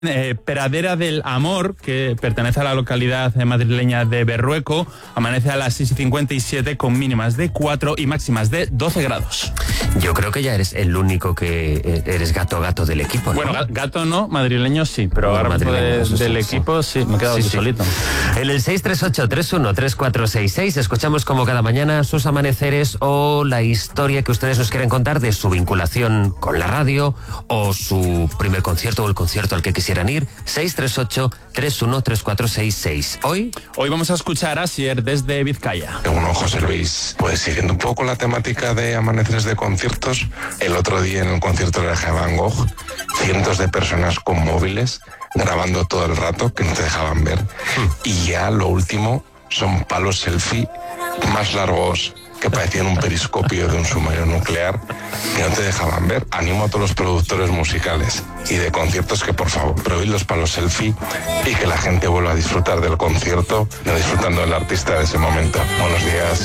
Pradera del Amor, que pertenece a la localidad madrileña de Berrueco, amanece a las 6:57 con mínimas de 4 y máximas de 12 grados. Yo creo que ya eres el único que eres gato del equipo, ¿no? Bueno, gato no, madrileño sí, pero ahora del equipo sí, me he quedado solito. En el 638-313466 escuchamos como cada mañana sus amaneceres o la historia que ustedes nos quieren contar de su vinculación con la radio o su primer concierto o el concierto al que quisieran ir. 638-313466. Hoy vamos a escuchar a Asier desde Vizcaya. Bueno, José Luis, pues siguiendo un poco la temática de amaneceres de conciertos, el otro día en el concierto de la Van Gogh, cientos de personas con móviles grabando todo el rato que no te dejaban ver. Y ya lo último son palos selfie más largos que parecían un periscopio de un submarino nuclear que no te dejaban ver. Animo a todos los productores musicales y de conciertos que por favor prohibid los palos selfie y que la gente vuelva a disfrutar del concierto, no disfrutando del artista de ese momento. Buenos días.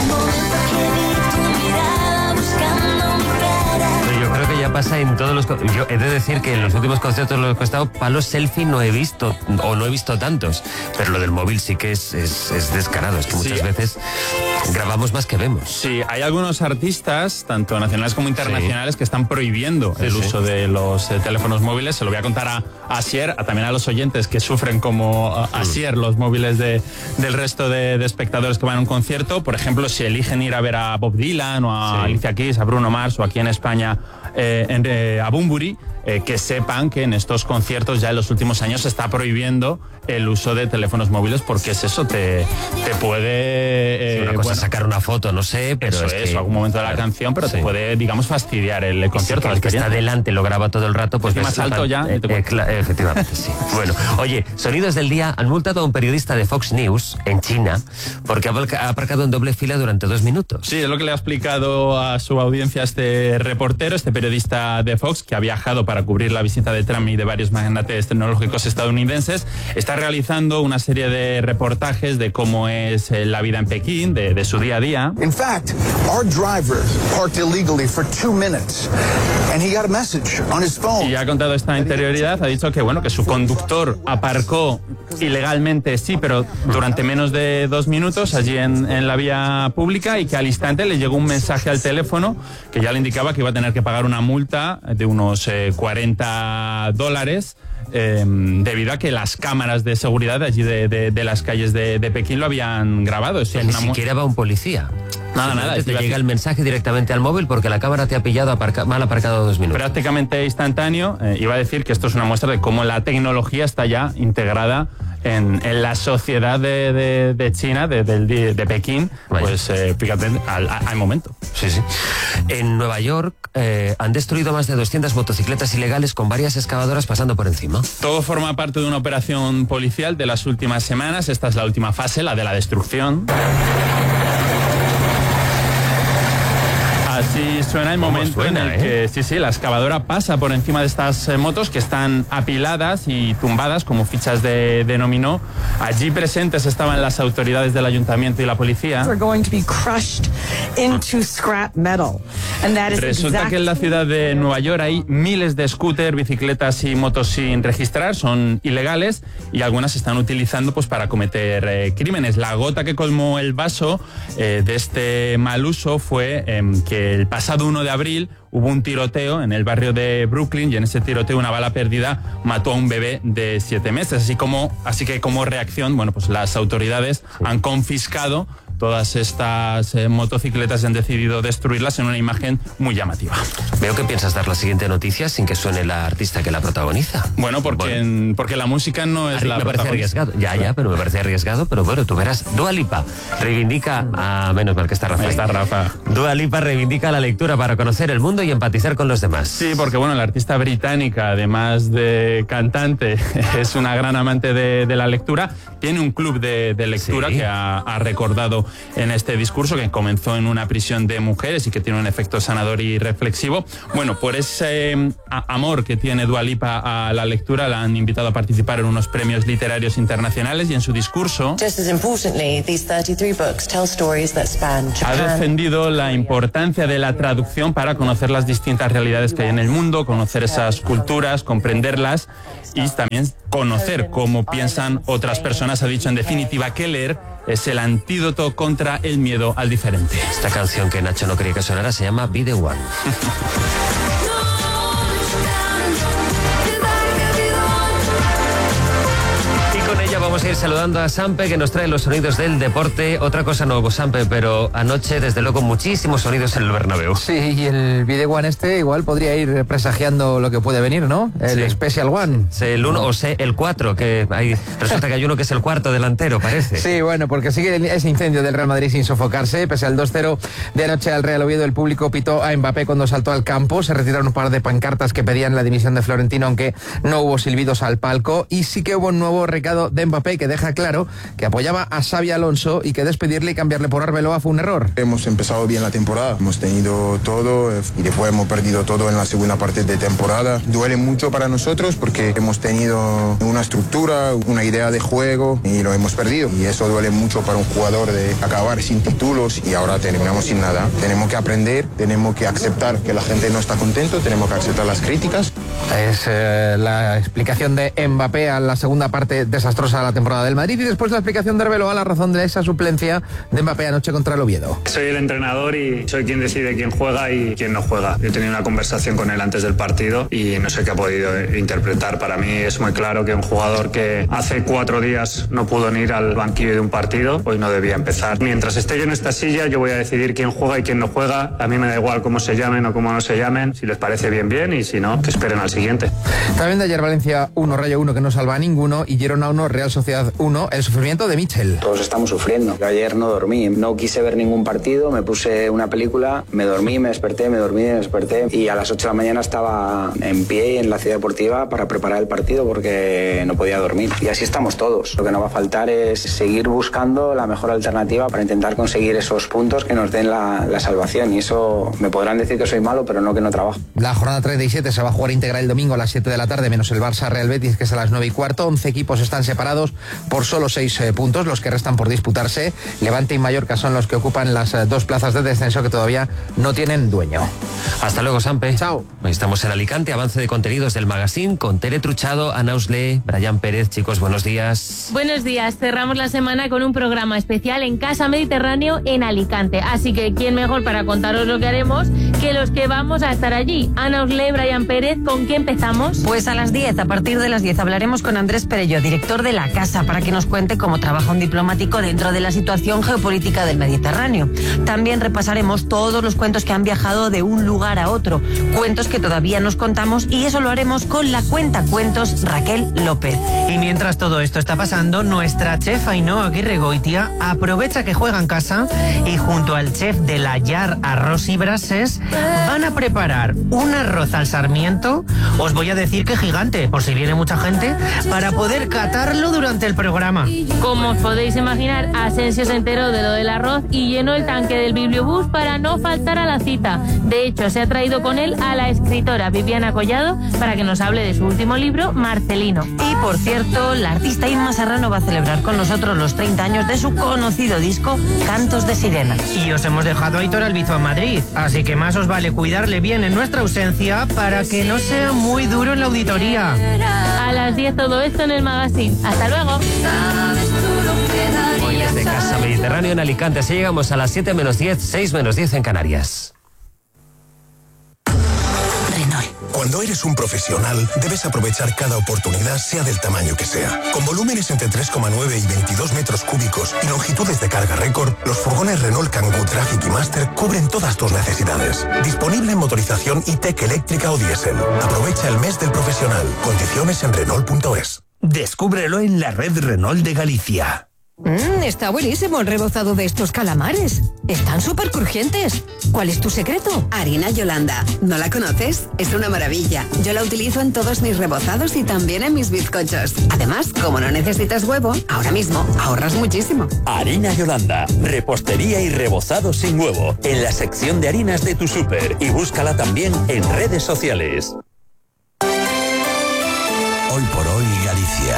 Yo creo que ya pasa en todos los... Yo he de decir que en los últimos conciertos en los que he estado, palos selfie no he visto, o no he visto tantos, pero lo del móvil sí que es descarado, es que muchas veces grabamos más que vemos. Sí, hay algunos artistas, tanto nacionales como internacionales, que están prohibiendo el uso de los teléfonos móviles. Se lo voy a contar a Asier, también a los oyentes que sufren como Asier los móviles del resto de espectadores que van a un concierto. Por ejemplo, si eligen ir a ver a Bob Dylan o a Alicia Keys, a Bruno Mars o aquí en España a Bunbury, que sepan que en estos conciertos ya en los últimos años se está prohibiendo el uso de teléfonos móviles, porque es eso, te puede... una cosa es sacar una foto, no sé, pero es algún momento de la canción, pero te puede, digamos, fastidiar el concierto. Si el que está delante lo graba todo el rato, pues... más alto ya. Efectivamente, sí. Bueno, oye, Sonidos del Día han multado a un periodista de Fox News en China porque ha aparcado en doble fila durante 2 minutos. Sí, es lo que le ha explicado a su audiencia este reportero, este periodista de Fox, que ha viajado para cubrir la visita de Trump y de varios magnates tecnológicos estadounidenses. Está realizando una serie de reportajes de cómo es la vida en Pekín, de su día a día. In fact, our driver parked illegally for 2 minutes and he got a message on his phone. Y ha contado esta interioridad, ha dicho que bueno, que su conductor aparcó ilegalmente, sí, pero durante menos de 2 minutos allí en la vía pública, y que al instante le llegó un mensaje al teléfono que ya le indicaba que iba a tener que pagar una multa de unos $40, debido a que las cámaras de seguridad de allí de las calles de Pekín lo habían grabado. Eso ni siquiera va un policía. Nada. Te llega el mensaje directamente al móvil porque la cámara te ha pillado mal aparcado 2 minutos. Prácticamente instantáneo. Iba a decir que esto es una muestra de cómo la tecnología está ya integrada en la sociedad de China, de Pekín. Vaya. Pues fíjate, al momento. Sí. En Nueva York han destruido más de 200 motocicletas ilegales con varias excavadoras pasando por encima. Todo forma parte de una operación policial de las últimas semanas. Esta es la última fase, la de la destrucción. Así suena el momento en el que la excavadora pasa por encima de estas motos que están apiladas y tumbadas como fichas de dominó. Allí presentes estaban las autoridades del ayuntamiento y la policía. Resulta que en la ciudad de Nueva York hay miles de scooters, bicicletas y motos sin registrar, son ilegales, y algunas se están utilizando pues para cometer crímenes. La gota que colmó el vaso de este mal uso fue que el pasado 1 de abril hubo un tiroteo en el barrio de Brooklyn, y en ese tiroteo una bala perdida mató a un bebé de 7 meses. Así que como reacción, bueno, pues las autoridades han confiscado todas estas motocicletas y han decidido destruirlas en una imagen muy llamativa. Veo que piensas dar la siguiente noticia sin que suene la artista que la protagoniza. Bueno, porque la música no es la me parece arriesgado. Ya, pero me parece arriesgado, pero bueno, tú verás. Dua Lipa reivindica... menos mal que está Rafa. Está Rafa. Dua Lipa reivindica la lectura para conocer el mundo y empatizar con los demás. Sí, porque bueno, la artista británica, además de cantante, es una gran amante de la lectura. Tiene un club de lectura que ha recordado en este discurso que comenzó en una prisión de mujeres y que tiene un efecto sanador y reflexivo. Bueno, por ese amor que tiene Dua Lipa a la lectura, la han invitado a participar en unos premios literarios internacionales y en su discurso ha defendido la importancia de la traducción para conocer las distintas realidades que hay en el mundo, conocer esas culturas, comprenderlas y también conocer cómo piensan otras personas. Ha dicho en definitiva que leer es el antídoto contra el miedo al diferente. Esta canción que Nacho no quería que sonara se llama Be The One. Con ella vamos a ir saludando a Sampe, que nos trae los sonidos del deporte. Otra cosa no, Sampe, pero anoche, desde luego, muchísimos sonidos en el Bernabéu. Sí, y el Video One igual podría ir presagiando lo que puede venir, ¿no? El Special One. Sí, el 1 o el 4, que resulta que hay uno que es el cuarto delantero, parece. Sí, bueno, porque sigue ese incendio del Real Madrid sin sofocarse. Pese al 2-0 de anoche al Real Oviedo, el público pitó a Mbappé cuando saltó al campo. Se retiraron un par de pancartas que pedían la dimisión de Florentino, aunque no hubo silbidos al palco. Y sí que hubo un nuevo recado de Mbappé que deja claro que apoyaba a Xabi Alonso y que despedirle y cambiarle por Arbeloa fue un error. Hemos empezado bien la temporada, hemos tenido todo y después hemos perdido todo en la segunda parte de temporada. Duele mucho para nosotros porque hemos tenido una estructura, una idea de juego y lo hemos perdido. Y eso duele mucho para un jugador de acabar sin títulos y ahora terminamos sin nada. Tenemos que aprender, tenemos que aceptar que la gente no está contento, tenemos que aceptar las críticas. Es la explicación de Mbappé a la segunda parte desastrosa de la temporada del Madrid y después la explicación de Arbeloa a la razón de esa suplencia de Mbappé anoche contra el Oviedo. Soy el entrenador y soy quien decide quién juega y quién no juega. He tenido una conversación con él antes del partido y no sé qué ha podido interpretar. Para mí es muy claro que un jugador que hace 4 días no pudo ni ir al banquillo de un partido, hoy no debía empezar. Mientras esté yo en esta silla, yo voy a decidir quién juega y quién no juega. A mí me da igual cómo se llamen o cómo no se llamen. Si les parece bien, bien, y si no, que esperen al siguiente. También de ayer Valencia 1, Rayo 1, que no salva a ninguno, y Girona 1, Real Sociedad 1, el sufrimiento de Michel. Todos estamos sufriendo. Yo ayer no dormí, no quise ver ningún partido, me puse una película, me dormí, me desperté, me dormí, me desperté, y a las 8 de la mañana estaba en pie en la ciudad deportiva para preparar el partido porque no podía dormir. Y así estamos todos. Lo que nos va a faltar es seguir buscando la mejor alternativa para intentar conseguir esos puntos que nos den la salvación, y eso me podrán decir que soy malo, pero no que no trabajo. La jornada 37 se va a jugar íntegra el domingo a las 7 de la tarde, menos el Barça Real Betis, que es a las 9:15. 11 equipos están separados por solo 6 puntos, los que restan por disputarse. Levante y Mallorca son los que ocupan las 2 plazas de descenso que todavía no tienen dueño. Hasta luego, Sampe. Chao. Estamos en Alicante, avance de contenidos del magazine con Tere Truchado, Ana Usle, Brian Pérez. Chicos, buenos días. Buenos días. Cerramos la semana con un programa especial en Casa Mediterráneo en Alicante. Así que, ¿quién mejor para contaros lo que haremos que los que vamos a estar allí? Ana Usle, Brian Pérez, ¿con qué empezamos? Pues a las 10, a partir de las 10, hablaremos con Andrés Perello, director de La Casa, para que nos cuente cómo trabaja un diplomático dentro de la situación geopolítica del Mediterráneo. También repasaremos todos los cuentos que han viajado de un lugar a otro, cuentos que todavía nos contamos, y eso lo haremos con la cuentacuentos Raquel López. Y mientras todo esto está pasando, nuestra chef Ainhoa Aguirregoitia aprovecha que juega en casa y junto al chef de la Llar Arroz y Brases van a preparar un arroz al sarmiento, os voy a decir que gigante, por si viene mucha gente, para poder catarlo durante el programa. Como os podéis imaginar, Asensio se enteró de lo del arroz y llenó el tanque del bibliobús para no faltar a la cita. De hecho, se ha traído con él a la escritora Viviana Collado para que nos hable de su último libro, Marcelino. Y por cierto, la artista Inma Serrano va a celebrar con nosotros los 30 años de su conocido disco Cantos de Sirena. Y os hemos dejado a Aitor Albizu en Madrid, así que más os vale cuidarle bien en nuestra ausencia para que no sea muy duro en la auditoría. A las 10 todo esto en el magazine. Hasta luego. Hoy desde Casa Mediterráneo en Alicante, así llegamos a las 7 menos 10, 6 menos 10 en Canarias. Cuando eres un profesional, debes aprovechar cada oportunidad, sea del tamaño que sea. Con volúmenes entre 3,9 y 22 metros cúbicos y longitudes de carga récord, los furgones Renault Kangoo Trafic y Master cubren todas tus necesidades. Disponible en motorización e-Tech eléctrica o diésel. Aprovecha el mes del profesional. Condiciones en Renault.es. Descúbrelo en la red Renault de Galicia. Está buenísimo el rebozado de estos calamares. Están súper crujientes. ¿Cuál es tu secreto? Harina Yolanda. ¿No la conoces? Es una maravilla. Yo la utilizo en todos mis rebozados y también en mis bizcochos. Además, como no necesitas huevo, ahora mismo ahorras muchísimo. Harina Yolanda. Repostería y rebozado sin huevo. En la sección de harinas de tu súper. Y búscala también en redes sociales. Hoy por hoy, Galicia.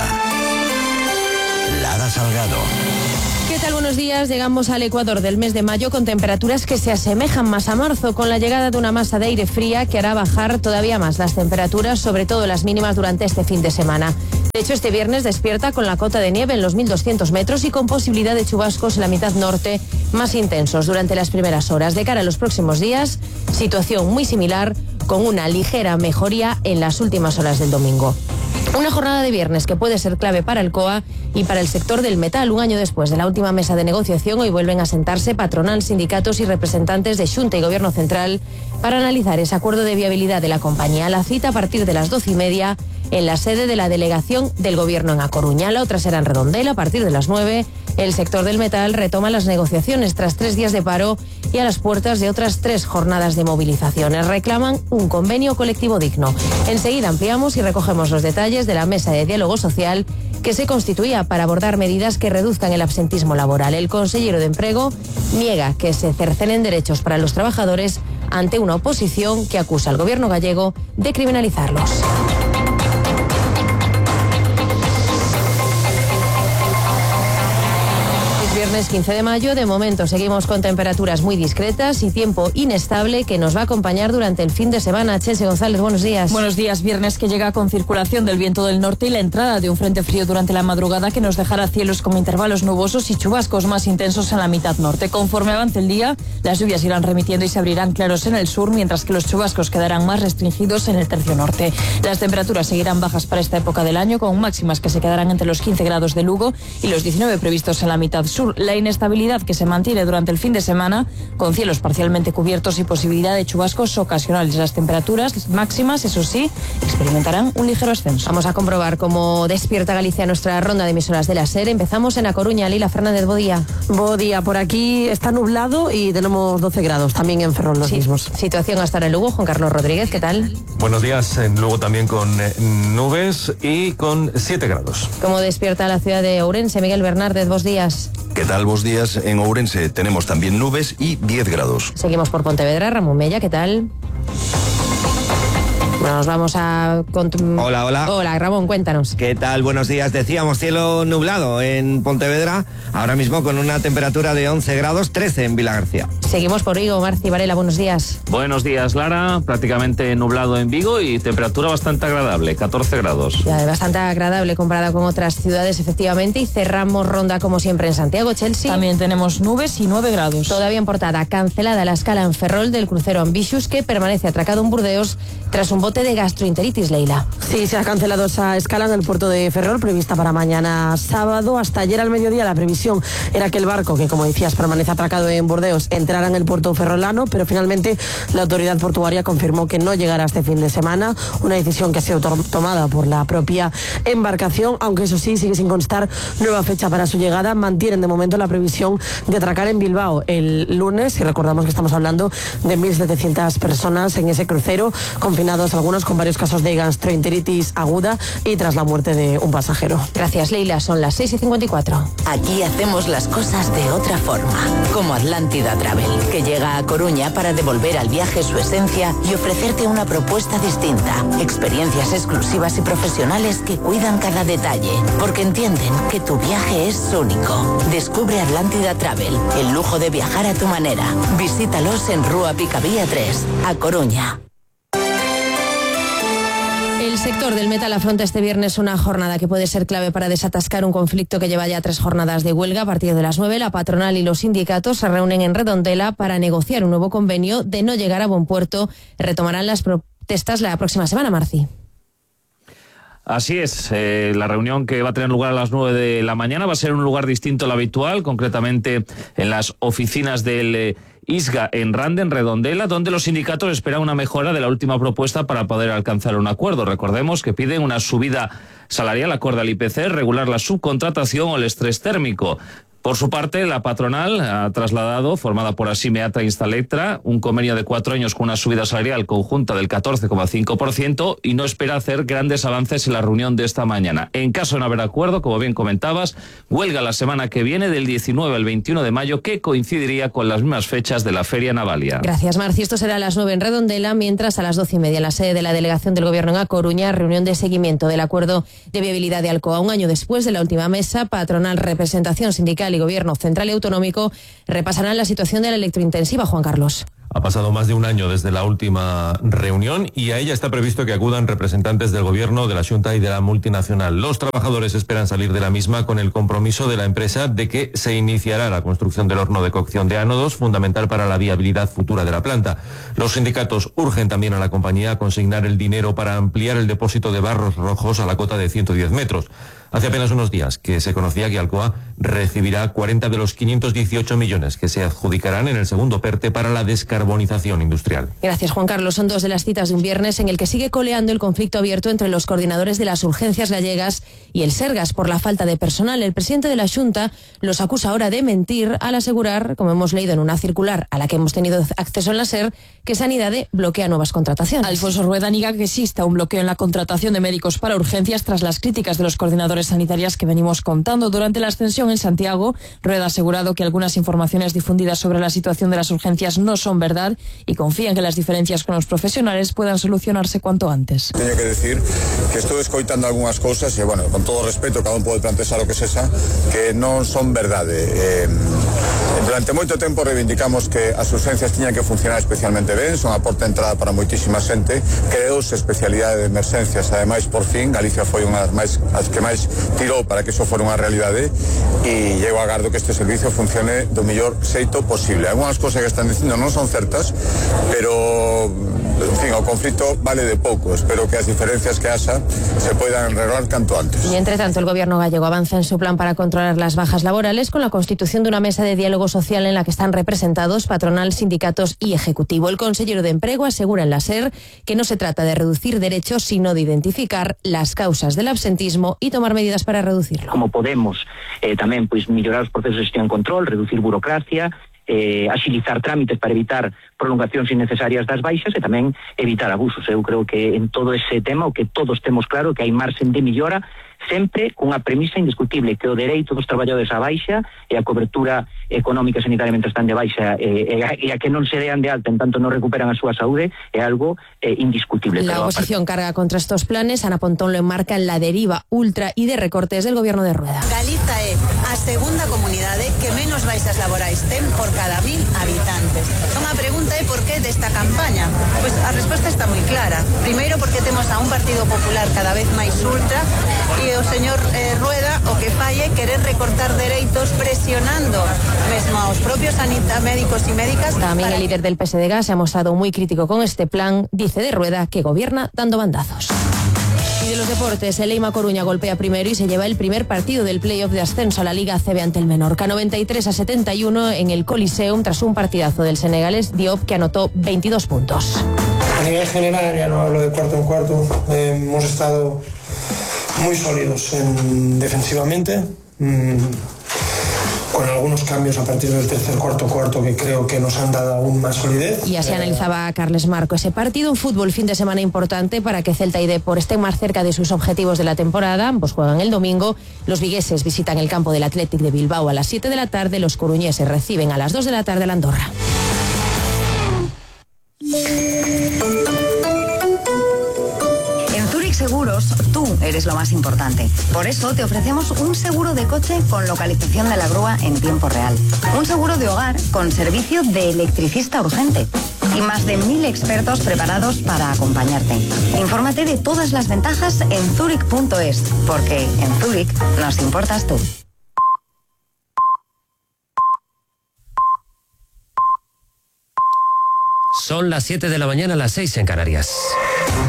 Lara Salgado. ¿Qué tal? Buenos días. Llegamos al Ecuador del mes de mayo con temperaturas que se asemejan más a marzo, con la llegada de una masa de aire fría que hará bajar todavía más las temperaturas, sobre todo las mínimas durante este fin de semana. De hecho, este viernes despierta con la cota de nieve en los 1.200 metros y con posibilidad de chubascos en la mitad norte más intensos durante las primeras horas. De cara a los próximos días, situación muy similar, con una ligera mejoría en las últimas horas del domingo. Una jornada de viernes que puede ser clave para el COA y para el sector del metal. Un año después de la última mesa de negociación, hoy vuelven a sentarse patronal, sindicatos y representantes de Xunta y Gobierno Central para analizar ese acuerdo de viabilidad de la compañía. La cita a partir de las 12:30 en la sede de la delegación del Gobierno en A Coruña. La otra será en Redondela a partir de las 9. El sector del metal retoma las negociaciones tras 3 días de paro y a las puertas de otras 3 jornadas de movilizaciones. Reclaman un convenio colectivo digno. Enseguida ampliamos y recogemos los detalles de la mesa de diálogo social que se constituía para abordar medidas que reduzcan el absentismo laboral. El consejero de Empleo niega que se cercenen derechos para los trabajadores ante una oposición que acusa al gobierno gallego de criminalizarlos. Viernes 15 de mayo, de momento seguimos con temperaturas muy discretas y tiempo inestable que nos va a acompañar durante el fin de semana. Chelsea González, buenos días. Buenos días. Viernes que llega con circulación del viento del norte y la entrada de un frente frío durante la madrugada que nos dejará cielos con intervalos nubosos y chubascos más intensos en la mitad norte. Conforme avance el día, las lluvias irán remitiendo y se abrirán claros en el sur, mientras que los chubascos quedarán más restringidos en el tercio norte. Las temperaturas seguirán bajas para esta época del año, con máximas que se quedarán entre los 15 grados de Lugo y los 19 previstos en la mitad sur. La inestabilidad que se mantiene durante el fin de semana, con cielos parcialmente cubiertos y posibilidad de chubascos ocasionales. Las temperaturas máximas, eso sí, experimentarán un ligero ascenso. Vamos a comprobar cómo despierta Galicia nuestra ronda de emisoras de la SER. Empezamos en A Coruña. Lila Fernández, bodía. Bodía, por aquí está nublado y tenemos 12 grados, también en Ferrol los mismos. Situación hasta ahora en Lugo. Juan Carlos Rodríguez, ¿qué tal? Buenos días, en Lugo también con nubes y con 7 grados. ¿Cómo despierta la ciudad de Ourense? Miguel Bernárdez, buenos días. ¿Qué tal? Buenos días. En Ourense tenemos también nubes y 10 grados. Seguimos por Pontevedra. Ramón Mella, ¿qué tal? Nos vamos a... Hola, hola. Hola, Ramón, cuéntanos. ¿Qué tal? Buenos días. Decíamos cielo nublado en Pontevedra, ahora mismo con una temperatura de 11 grados, 13 en Vilagarcía. Seguimos por Vigo. Marci Varela, buenos días. Buenos días, Lara. Prácticamente nublado en Vigo y temperatura bastante agradable, 14 grados. Ya, bastante agradable comparada con otras ciudades, efectivamente. Y cerramos ronda, como siempre, en Santiago. Chelsea. También tenemos nubes y 9 grados. Todavía en portada. Cancelada la escala en Ferrol del crucero Ambitious, que permanece atracado en Burdeos tras un bote de gastroenteritis, Leila. Sí, se ha cancelado esa escala en el puerto de Ferrol, prevista para mañana sábado. Hasta ayer al mediodía la previsión era que el barco, que como decías permanece atracado en Burdeos, entrara en el puerto ferrolano, pero finalmente la autoridad portuaria confirmó que no llegará este fin de semana, una decisión que ha sido tomada por la propia embarcación, aunque eso sí, sigue sin constar nueva fecha para su llegada. Mantienen de momento la previsión de atracar en Bilbao el lunes, y recordamos que estamos hablando de 1.700 personas en ese crucero, confinados algunos con varios casos de gastroenteritis aguda y tras la muerte de un pasajero. Gracias, Leila. Son las 6:54. Aquí hacemos las cosas de otra forma, como Atlántida Travel, que llega a Coruña para devolver al viaje su esencia y ofrecerte una propuesta distinta, experiencias exclusivas y profesionales que cuidan cada detalle, porque entienden que tu viaje es único. Descubre Atlántida Travel, el lujo de viajar a tu manera. Visítalos en Rúa Picavía 3, A Coruña. El sector del metal afronta este viernes una jornada que puede ser clave para desatascar un conflicto que lleva ya 3 jornadas de huelga. A partir de las 9, la patronal y los sindicatos se reúnen en Redondela para negociar un nuevo convenio. De no llegar a buen puerto, retomarán las protestas la próxima semana, Marci. Así es, la reunión que va a tener lugar a las 9 de la mañana va a ser en un lugar distinto al habitual, concretamente en las oficinas del ISGA en Rande, en Redondela, donde los sindicatos esperan una mejora de la última propuesta para poder alcanzar un acuerdo. Recordemos que piden una subida salarial acorde al IPC, regular la subcontratación o el estrés térmico. Por su parte, la patronal ha trasladado, formada por Asime, Atra e Instalectra, un convenio de 4 años con una subida salarial conjunta del 14,5% y no espera hacer grandes avances en la reunión de esta mañana. En caso de no haber acuerdo, como bien comentabas, huelga la semana que viene del 19 al 21 de mayo, que coincidiría con las mismas fechas de la Feria Navalia. Gracias, Marci. Esto será a las 9 en Redondela, mientras a las 12:30 en la sede de la Delegación del Gobierno en A Coruña, reunión de seguimiento del acuerdo de viabilidad de Alcoa. Un año después de la última mesa, patronal, representación sindical y Gobierno central y autonómico repasarán la situación de la electrointensiva. Juan Carlos. Ha pasado más de un año desde la última reunión y a ella está previsto que acudan representantes del Gobierno, de la Xunta y de la multinacional. Los trabajadores esperan salir de la misma con el compromiso de la empresa de que se iniciará la construcción del horno de cocción de ánodos, fundamental para la viabilidad futura de la planta. Los sindicatos urgen también a la compañía a consignar el dinero para ampliar el depósito de barros rojos a la cota de 110 metros. Hace apenas unos días que se conocía que Alcoa recibirá 40 de los 518 millones que se adjudicarán en el segundo PERTE para la descarbonización industrial. Gracias, Juan Carlos. Son 2 de las citas de un viernes en el que sigue coleando el conflicto abierto entre los coordinadores de las urgencias gallegas y el Sergas por la falta de personal. El presidente de la Xunta los acusa ahora de mentir al asegurar, como hemos leído en una circular a la que hemos tenido acceso en la SER, que Sanidade bloquea nuevas contrataciones. Alfonso Rueda niega que exista un bloqueo en la contratación de médicos para urgencias tras las críticas de los coordinadores sanitarias que venimos contando. Durante la ascensión en Santiago, Rueda ha asegurado que algunas informaciones difundidas sobre la situación de las urgencias no son verdad y confía en que las diferencias con los profesionales puedan solucionarse cuanto antes. Teño que decir que estou escoitando algunhas cousas e, bueno, con todo respeto, cada un pode plantear o que sexa, que non son verdade. Durante moito tempo reivindicamos que as urgencias tiñan que funcionar especialmente ben, son a porta de entrada para moitísima xente, creouse especialidade de emerxencias, ademais, por fin, Galicia foi unha das que máis tirou para que iso fora unha realidade e eu agardo que este servicio funcione do mellor xeito posible. Algúnas cousas que están dicindo non son certas, pero, en fin, o conflito vale de pouco. Espero que as diferencias que haxa se poidan arreglar canto antes. Y entre tanto, el Gobierno gallego avanza en su plan para controlar las bajas laborales con la constitución de una mesa de diálogo social en la que están representados patronal, sindicatos y ejecutivo. El consejero de Empleo asegura en la SER que no se trata de reducir derechos, sino de identificar las causas del absentismo y tomar medidas para reducirlo. Como podemos tamén mellorar os procesos de gestión e control, reducir burocracia, axilizar trámites para evitar prolongacións innecesarias das baixas e tamén evitar abusos. Eu creo que en todo ese tema o que todos temos claro que hai marxen de millora, sempre cunha premisa indiscutible, que o dereito dos traballadores á baixa e a cobertura económica e sanitaria mentre están de baixa e a que non se dean de alta en tanto non recuperan a súa saúde é algo indiscutible. La oposición carga contra estos planes. Ana Pontón lo enmarca en la deriva ultra y de recortes del Gobierno de Rueda. Galiza é a segunda comunidade que menos baixas laborais ten por cada 1000 habitantes. Unha pregunta é por que desta campaña? Pois a resposta está moi clara. Primeiro porque temos a un Partido Popular cada vez máis ultra e o señor Rueda o que fai é querer recortar dereitos presionando mesmo aos propios médicos y médicas. También el líder del PSDG se ha mostrado muy crítico con este plan. Dice de Rueda que gobierna dando bandazos. Y de los deportes, el Eima Coruña golpea primero y se lleva el primer partido del playoff de ascenso a la Liga ACB ante el Menorca. 93-71 en el Coliseum tras un partidazo del senegalés Diop, que anotó 22 puntos. A nivel general, ya no hablo de cuarto en cuarto, hemos estado muy sólidos defensivamente, con algunos cambios a partir del tercer cuarto que creo que nos han dado aún más solidez. Y así analizaba Carles Marco ese partido. Un fútbol fin de semana importante para que Celta y Depor estén más cerca de sus objetivos de la temporada. Ambos juegan el domingo. Los vigueses visitan el campo del Athletic de Bilbao a las 7 de la tarde. Los coruñeses reciben a las 2 de la tarde a la Andorra. Seguros, tú eres lo más importante. Por eso te ofrecemos un seguro de coche con localización de la grúa en tiempo real. Un seguro de hogar con servicio de electricista urgente. Y más de 1000 expertos preparados para acompañarte. Infórmate de todas las ventajas en Zurich.es, porque en Zurich nos importas tú. Son las 7 de la mañana, las 6 en Canarias.